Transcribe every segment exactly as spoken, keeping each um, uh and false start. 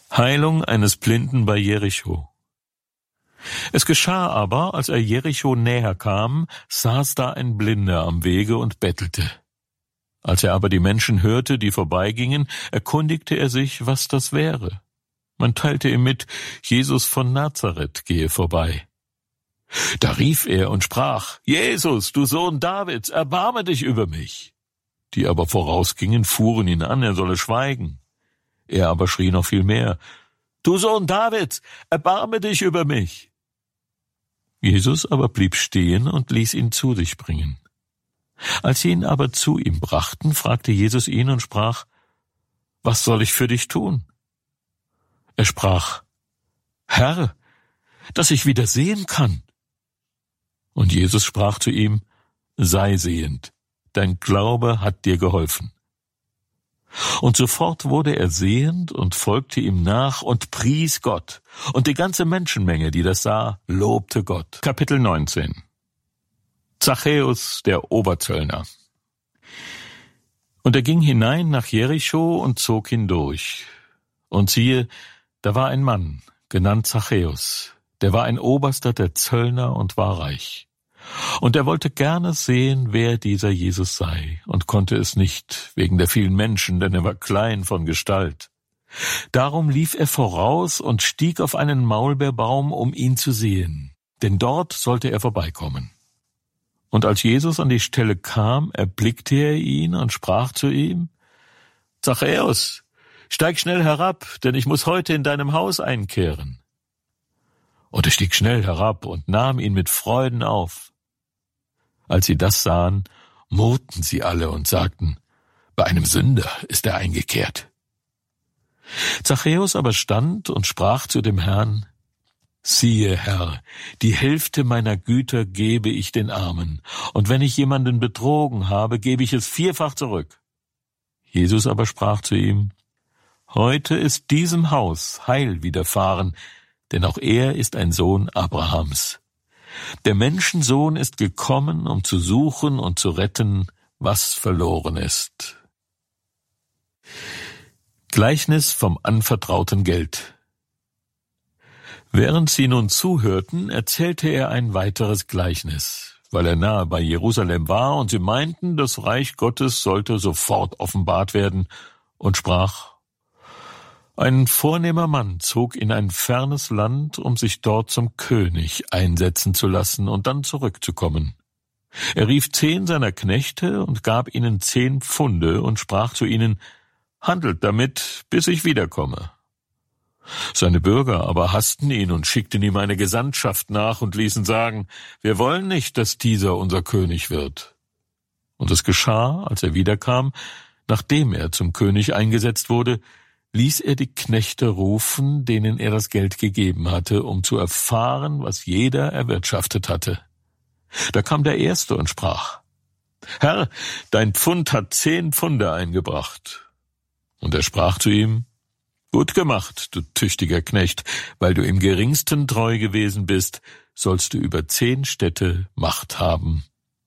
Heilung eines Blinden bei Jericho. Es geschah aber, als er Jericho näher kam, saß da ein Blinder am Wege und bettelte. Als er aber die Menschen hörte, die vorbeigingen, erkundigte er sich, was das wäre. Man teilte ihm mit, Jesus von Nazareth gehe vorbei. Da rief er und sprach, Jesus, du Sohn Davids, erbarme dich über mich. Die aber vorausgingen, fuhren ihn an, er solle schweigen. Er aber schrie noch viel mehr, du Sohn Davids, erbarme dich über mich. Jesus aber blieb stehen und ließ ihn zu sich bringen. Als sie ihn aber zu ihm brachten, fragte Jesus ihn und sprach, was soll ich für dich tun? Er sprach, Herr, dass ich wieder sehen kann. Und Jesus sprach zu ihm, sei sehend, dein Glaube hat dir geholfen. Und sofort wurde er sehend und folgte ihm nach und pries Gott. Und die ganze Menschenmenge, die das sah, lobte Gott. Kapitel neunzehn. Zachäus, der Oberzöllner. Und er ging hinein nach Jericho und zog hindurch. Und siehe, da war ein Mann, genannt Zachäus, der war ein Oberster der Zöllner und war reich. Und er wollte gerne sehen, wer dieser Jesus sei, und konnte es nicht, wegen der vielen Menschen, denn er war klein von Gestalt. Darum lief er voraus und stieg auf einen Maulbeerbaum, um ihn zu sehen, denn dort sollte er vorbeikommen. Und als Jesus an die Stelle kam, erblickte er ihn und sprach zu ihm, Zachäus, steig schnell herab, denn ich muss heute in deinem Haus einkehren. Und er stieg schnell herab und nahm ihn mit Freuden auf. Als sie das sahen, murrten sie alle und sagten, bei einem Sünder ist er eingekehrt. Zachäus aber stand und sprach zu dem Herrn, siehe, Herr, die Hälfte meiner Güter gebe ich den Armen, und wenn ich jemanden betrogen habe, gebe ich es vierfach zurück. Jesus aber sprach zu ihm, heute ist diesem Haus Heil widerfahren, denn auch er ist ein Sohn Abrahams. Der Menschensohn ist gekommen, um zu suchen und zu retten, was verloren ist. Gleichnis vom anvertrauten Geld. Während sie nun zuhörten, erzählte er ein weiteres Gleichnis, weil er nahe bei Jerusalem war und sie meinten, das Reich Gottes sollte sofort offenbart werden, und sprach, ein vornehmer Mann zog in ein fernes Land, um sich dort zum König einsetzen zu lassen und dann zurückzukommen. Er rief zehn seiner Knechte und gab ihnen zehn Pfunde und sprach zu ihnen, handelt damit, bis ich wiederkomme. Seine Bürger aber hassten ihn und schickten ihm eine Gesandtschaft nach und ließen sagen, wir wollen nicht, dass dieser unser König wird. Und es geschah, als er wiederkam, nachdem er zum König eingesetzt wurde, ließ er die Knechte rufen, denen er das Geld gegeben hatte, um zu erfahren, was jeder erwirtschaftet hatte. Da kam der Erste und sprach, Herr, dein Pfund hat zehn Pfunde eingebracht. Und er sprach zu ihm, gut gemacht, du tüchtiger Knecht, weil du im geringsten treu gewesen bist, sollst du über zehn Städte Macht haben.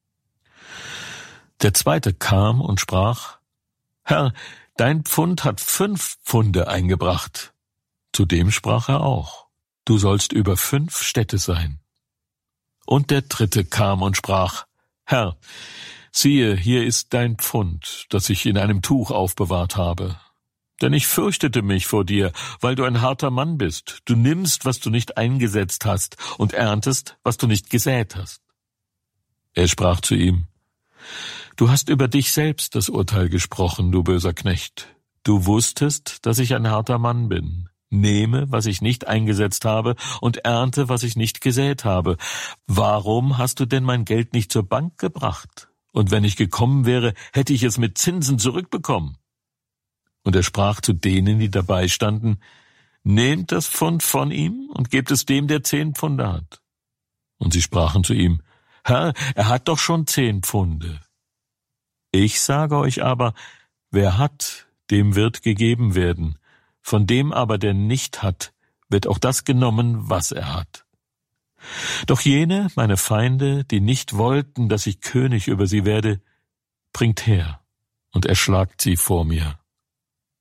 Der Zweite kam und sprach, Herr, dein Pfund hat fünf Pfunde eingebracht. Zudem sprach er auch, du sollst über fünf Städte sein. Und der Dritte kam und sprach, Herr, siehe, hier ist dein Pfund, das ich in einem Tuch aufbewahrt habe. Denn ich fürchtete mich vor dir, weil du ein harter Mann bist. Du nimmst, was du nicht eingesetzt hast, und erntest, was du nicht gesät hast. Er sprach zu ihm, du hast über dich selbst das Urteil gesprochen, du böser Knecht. Du wusstest, dass ich ein harter Mann bin. Nehme, was ich nicht eingesetzt habe, und ernte, was ich nicht gesät habe. Warum hast du denn mein Geld nicht zur Bank gebracht? Und wenn ich gekommen wäre, hätte ich es mit Zinsen zurückbekommen. Und er sprach zu denen, die dabei standen, nehmt das Pfund von ihm und gebt es dem, der zehn Pfunde hat. Und sie sprachen zu ihm, Herr, er hat doch schon zehn Pfunde. Ich sage euch aber, wer hat, dem wird gegeben werden. Von dem aber, der nicht hat, wird auch das genommen, was er hat. Doch jene, meine Feinde, die nicht wollten, dass ich König über sie werde, bringt her und erschlagt sie vor mir.